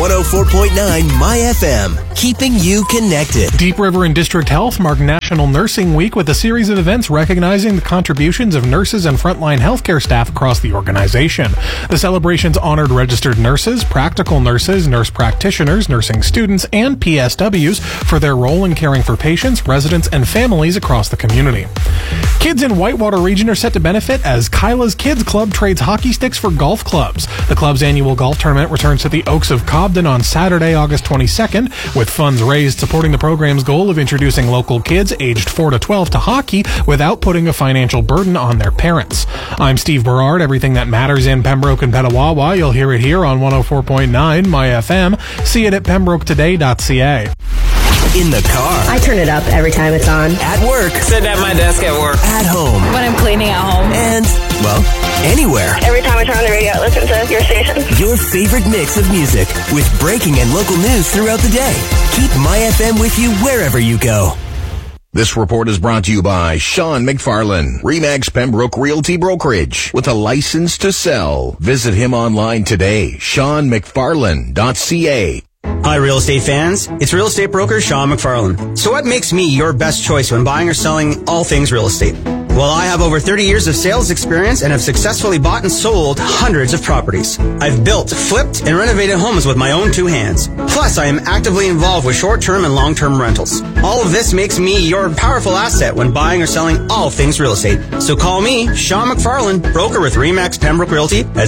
104.9 My FM, keeping you connected. Deep River and District Health marked National Nursing Week with a series of events recognizing the contributions of nurses and frontline healthcare staff across the organization. The celebrations honored registered nurses, practical nurses, nurse practitioners, nursing students, and PSWs for their role in caring for patients, residents, and families across the community. Kids in Whitewater Region are set to benefit as Kyla's Kids Club trades hockey sticks for golf clubs. The club's annual golf tournament returns to the Oaks of Cobden on Saturday, August 22nd, with funds raised supporting the program's goal of introducing local kids aged 4 to 12 to hockey without putting a financial burden on their parents. I'm Steve Berard. Everything that matters in Pembroke and Petawawa, you'll hear it here on 104.9 My FM. See it at pembroketoday.ca. In the car. I turn it up every time it's on. At work. Sit at my desk at work. At home. When I'm cleaning at home. And, well, anywhere. Every time I turn on the radio, I listen to your station. Your favorite mix of music with breaking and local news throughout the day. Keep My FM with you wherever you go. This report is brought to you by Sean McFarlane, RE/MAX Pembroke Realty Brokerage, with a license to sell. Visit him online today, SeanMcFarlane.ca. Hi, real estate fans. It's real estate broker Sean McFarlane. So what makes me your best choice when buying or selling all things real estate? Well, I have over 30 years of sales experience and have successfully bought and sold hundreds of properties. I've built, flipped, and renovated homes with my own two hands. Plus, I am actively involved with short-term and long-term rentals. All of this makes me your powerful asset when buying or selling all things real estate. So call me, Sean McFarlane, broker with RE/MAX Pembroke Realty at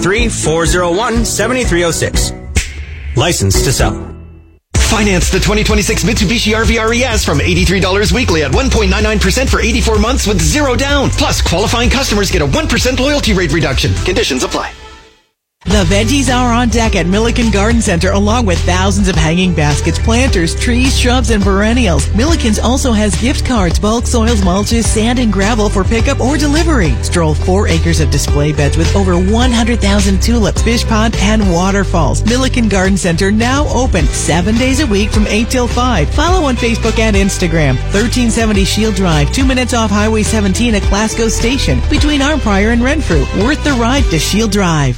613-401-7306. Licensed to sell. Finance the 2026 Mitsubishi RV-RES from $83 weekly at 1.99% for 84 months with zero down. Plus, qualifying customers get a 1% loyalty rate reduction. Conditions apply. The veggies are on deck at Milliken Garden Center, along with thousands of hanging baskets, planters, trees, shrubs, and perennials. Milliken's also has gift cards, bulk soils, mulches, sand, and gravel for pickup or delivery. Stroll 4 acres of display beds with over 100,000 tulips, fish pond, and waterfalls. Milliken Garden Center now open 7 days a week from 8 till 5. Follow on Facebook and Instagram. 1370 Shield Drive, 2 minutes off Highway 17 at Glasgow Station, between Armprior and Renfrew. Worth the ride to Shield Drive.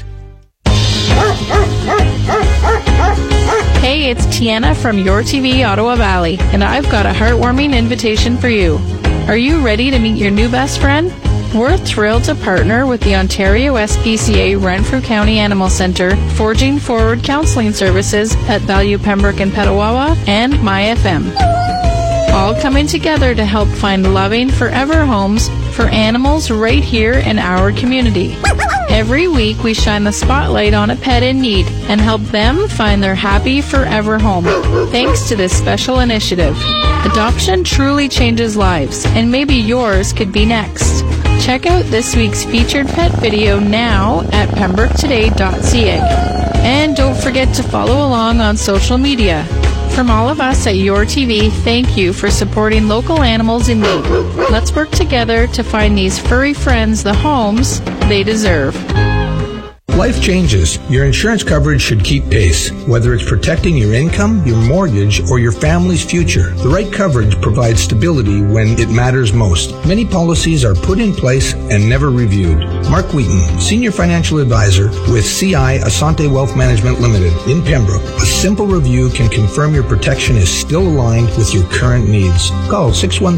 Hey, it's Tiana from Your TV Ottawa Valley, and I've got a heartwarming invitation for you. Are you ready to meet your new best friend? We're thrilled to partner with the Ontario SPCA Renfrew County Animal Centre, forging forward counseling services at Value Pembroke and Petawawa and My FM. All coming together to help find loving forever homes for animals right here in our community. Every week we shine the spotlight on a pet in need and help them find their happy forever home. Thanks to this special initiative, adoption truly changes lives, and maybe yours could be next. Check out this week's featured pet video now at pembroketoday.ca. And don't forget to follow along on social media. From all of us at Your TV, thank you for supporting local animals in need. Let's work together to find these furry friends the homes they deserve. Life changes. Your insurance coverage should keep pace. Whether it's protecting your income, your mortgage, or your family's future, the right coverage provides stability when it matters most. Many policies are put in place and never reviewed. Mark Wheaton, Senior Financial Advisor with CI Asante Wealth Management Limited in Pembroke. A simple review can confirm your protection is still aligned with your current needs. Call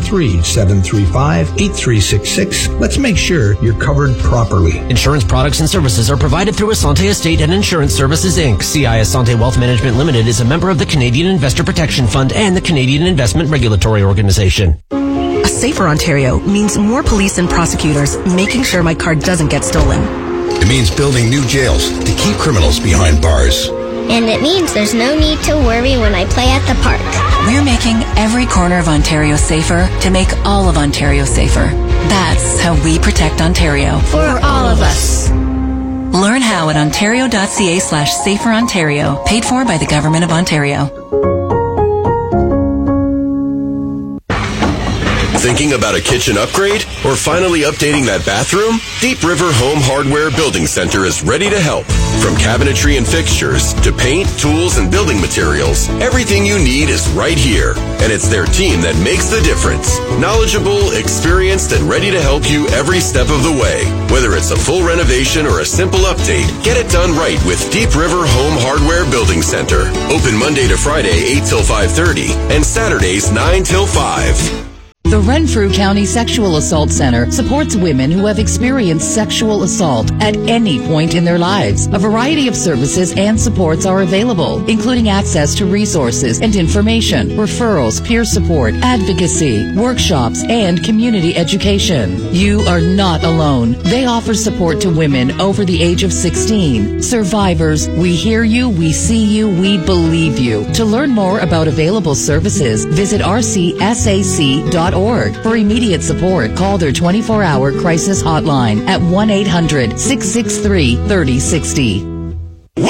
613-735-8366. Let's make sure you're covered properly. Insurance products and services are provided through Asante Estate and Insurance Services, Inc. CI Asante Wealth Management Limited is a member of the Canadian Investor Protection Fund and the Canadian Investment Regulatory Organization. A safer Ontario means more police and prosecutors making sure my car doesn't get stolen. It means building new jails to keep criminals behind bars. And it means there's no need to worry when I play at the park. We're making every corner of Ontario safer to make all of Ontario safer. That's how we protect Ontario. For all of us. Learn how at ontario.ca/saferontario, paid for by the Government of Ontario. Thinking about a kitchen upgrade? Or finally updating that bathroom? Deep River Home Hardware Building Center is ready to help. From cabinetry and fixtures to paint, tools, and building materials, everything you need is right here. And it's their team that makes the difference. Knowledgeable, experienced, and ready to help you every step of the way. Whether it's a full renovation or a simple update, get it done right with Deep River Home Hardware Building Center. Open Monday to Friday, 8 till 5:30, and Saturdays, 9 till 5. The Renfrew County Sexual Assault Center supports women who have experienced sexual assault at any point in their lives. A variety of services and supports are available, including access to resources and information, referrals, peer support, advocacy, workshops, and community education. You are not alone. They offer support to women over the age of 16. Survivors, we hear you, we see you, we believe you. To learn more about available services, visit rcsac.org. For immediate support, call their 24-hour crisis hotline at 1-800-663-3060.